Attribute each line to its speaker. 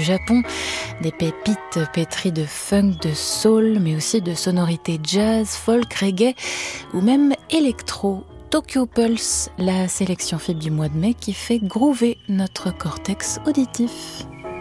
Speaker 1: Japon, des pépites pétries de funk, de soul, mais aussi de sonorités jazz, folk, reggae ou même électro. Tokyo Pulse, la sélection FIB du mois de mai qui fait groover notre cortex auditif.